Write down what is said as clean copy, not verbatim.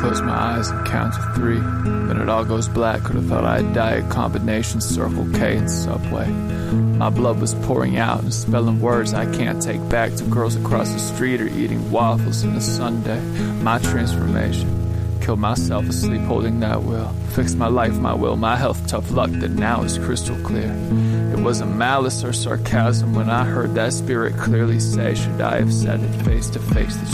close my eyes and count to 3. When it all goes black, could have thought I'd die at combination Circle K and Subway. My blood was pouring out and spelling words I can't take back to girls across the street or eating waffles in a sundae. My transformation. Killed myself asleep holding that will. Fixed my life, my will, my health, tough luck that now is crystal clear. It wasn't malice or sarcasm when I heard that spirit clearly say, should I have said it face to face, the